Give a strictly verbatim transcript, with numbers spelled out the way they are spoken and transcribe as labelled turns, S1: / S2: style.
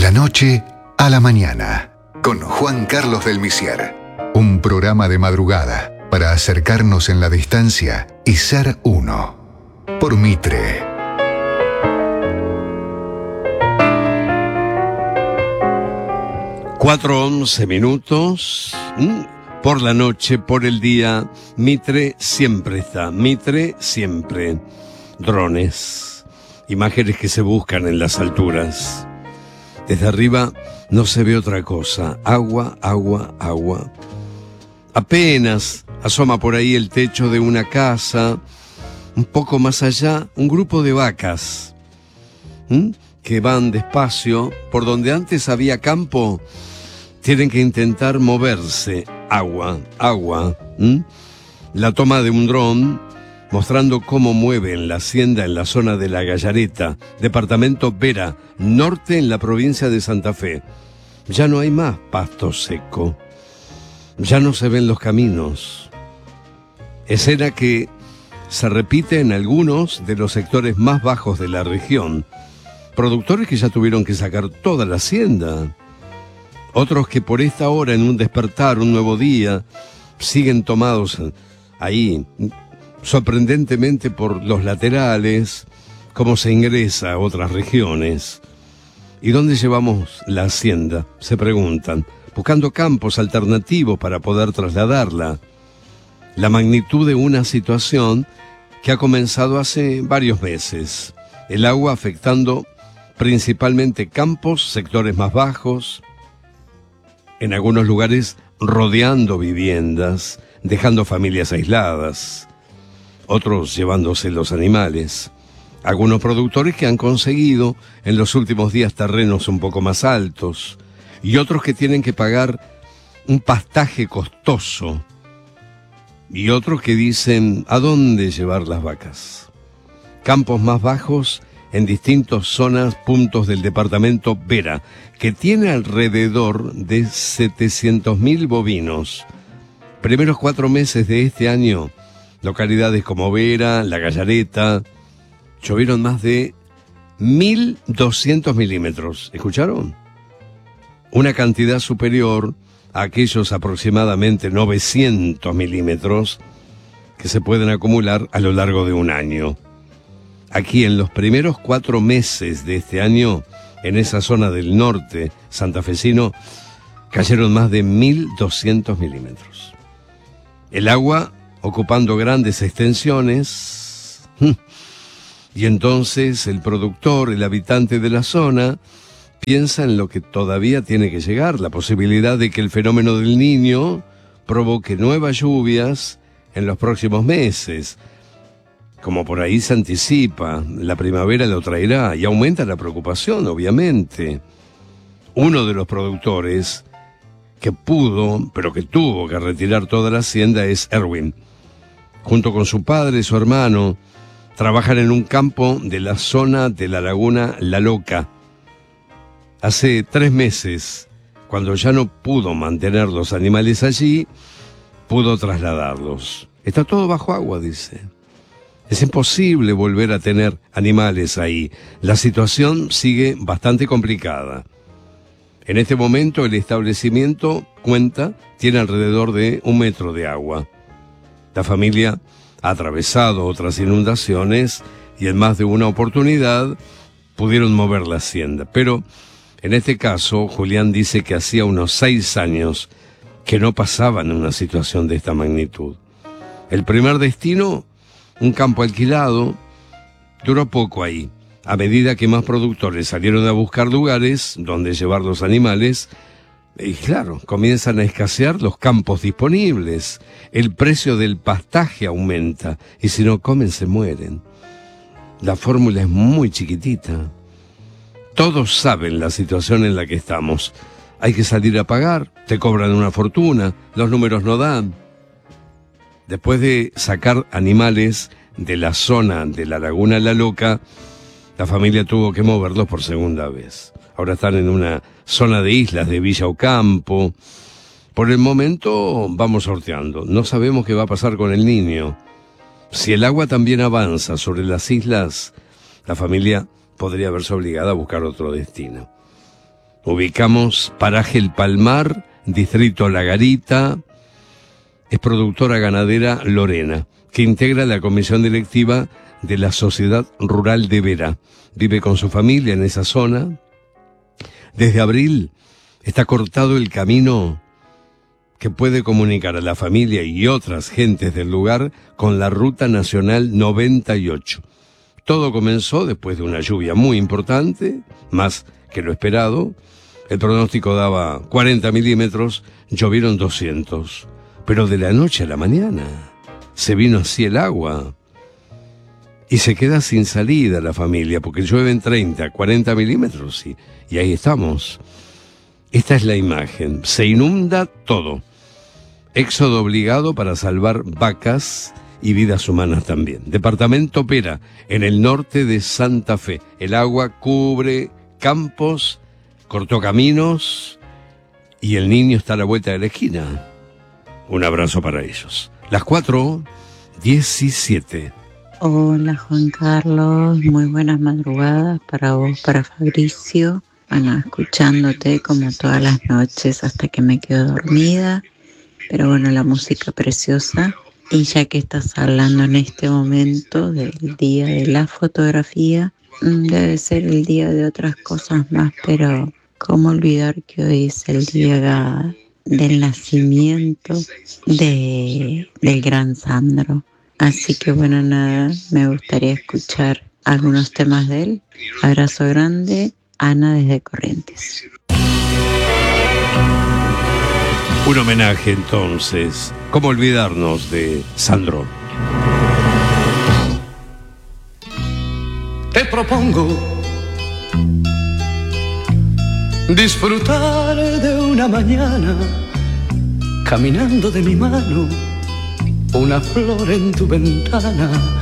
S1: la noche a la mañana, con Juan Carlos del Misier. Un programa de madrugada para acercarnos en la distancia y ser uno. Por Mitre.
S2: Cuatro once minutos. Por la noche, por el día, Mitre siempre está. Mitre siempre. Drones. Imágenes que se buscan en las alturas. Desde arriba no se ve otra cosa. Agua, agua, agua. Apenas asoma por ahí el techo de una casa. Un poco más allá, un grupo de vacas. ¿Mm? Que van despacio. Por donde antes había campo, tienen que intentar moverse. Agua, agua. ¿Mm? La toma de un dron mostrando cómo mueven la hacienda en la zona de La Gallareta, departamento Vera, norte en la provincia de Santa Fe. Ya no hay más pasto seco. Ya no se ven los caminos. Escena que se repite en algunos de los sectores más bajos de la región. Productores que ya tuvieron que sacar toda la hacienda. Otros que por esta hora, en un despertar, un nuevo día, siguen tomados ahí, sorprendentemente por los laterales, cómo se ingresa a otras regiones. ¿Y dónde llevamos la hacienda?, se preguntan, buscando campos alternativos para poder trasladarla. La magnitud de una situación que ha comenzado hace varios meses. El agua afectando principalmente campos, sectores más bajos, en algunos lugares rodeando viviendas, dejando familias aisladas, otros llevándose los animales. Algunos productores que han conseguido en los últimos días terrenos un poco más altos y otros que tienen que pagar un pastaje costoso y otros que dicen ¿a dónde llevar las vacas? Campos más bajos en distintas zonas, puntos del departamento Vera, que tiene alrededor de setecientos mil bovinos. Primeros cuatro meses de este año, localidades como Vera, La Gallareta, llovieron más de mil doscientos milímetros. ¿Escucharon? Una cantidad superior a aquellos aproximadamente novecientos milímetros que se pueden acumular a lo largo de un año. Aquí en los primeros cuatro meses de este año, en esa zona del norte santafesino, cayeron más de mil doscientos milímetros. El agua ocupando grandes extensiones, y entonces el productor, el habitante de la zona, piensa en lo que todavía tiene que llegar, la posibilidad de que el fenómeno del Niño provoque nuevas lluvias en los próximos meses. Como por ahí se anticipa, la primavera lo traerá y aumenta la preocupación, obviamente. Uno de los productores que pudo, pero que tuvo que retirar toda la hacienda es Erwin. Junto con su padre y su hermano, trabajan en un campo de la zona de la laguna La Loca. Hace tres meses, cuando ya no pudo mantener los animales allí, pudo trasladarlos. Está todo bajo agua, dice. Es imposible volver a tener animales ahí. La situación sigue bastante complicada. En este momento el establecimiento cuenta, tiene alrededor de un metro de agua. La familia ha atravesado otras inundaciones y en más de una oportunidad pudieron mover la hacienda. Pero en este caso, Julián dice que hacía unos seis años que no pasaban una situación de esta magnitud. El primer destino, un campo alquilado, duró poco ahí. A medida que más productores salieron a buscar lugares donde llevar los animales, y claro, comienzan a escasear los campos disponibles. El precio del pastaje aumenta, y si no comen se mueren. La fórmula es muy chiquitita. Todos saben la situación en la que estamos. Hay que salir a pagar, te cobran una fortuna, los números no dan. Después de sacar animales de la zona de la laguna La Loca, la familia tuvo que moverlos por segunda vez. Ahora están en una zona de islas de Villa Ocampo. Por el momento vamos sorteando. No sabemos qué va a pasar con el Niño. Si el agua también avanza sobre las islas, la familia podría verse obligada a buscar otro destino. Ubicamos paraje El Palmar, distrito La Garita. Es productora ganadera Lorena, que integra la comisión directiva de la Sociedad Rural de Vera. Vive con su familia en esa zona. Desde abril está cortado el camino que puede comunicar a la familia y otras gentes del lugar con la Ruta Nacional noventa y ocho. Todo comenzó después de una lluvia muy importante, más que lo esperado. El pronóstico daba cuarenta milímetros, llovieron doscientos. Pero de la noche a la mañana se vino así el agua. Y se queda sin salida la familia, porque llueven treinta, cuarenta milímetros y, y ahí estamos. Esta es la imagen. Se inunda todo. Éxodo obligado para salvar vacas y vidas humanas también. Departamento Pera, en el norte de Santa Fe. El agua cubre campos, cortó caminos y el niño está a la vuelta de la esquina. Un abrazo para ellos. Las cuatro diecisiete.
S3: Hola Juan Carlos, muy buenas madrugadas para vos, para Fabricio. Bueno, escuchándote como todas las noches hasta que me quedo dormida. Pero bueno, la música preciosa. Y ya que estás hablando en este momento del día de la fotografía, debe ser el día de otras cosas más, pero cómo olvidar que hoy es el día del nacimiento de, del gran Sandro. Así que bueno, nada, me gustaría escuchar algunos temas de él. Abrazo grande, Ana desde Corrientes.
S2: Un homenaje entonces. ¿Cómo olvidarnos de Sandro?
S4: Te propongo disfrutar de una mañana caminando de mi mano, una flor en tu ventana,